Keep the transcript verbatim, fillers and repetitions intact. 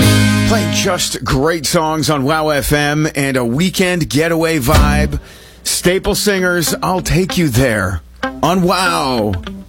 Playing just great songs on Wow F M and a weekend getaway vibe. Staple Singers, I'll Take You There on Wow.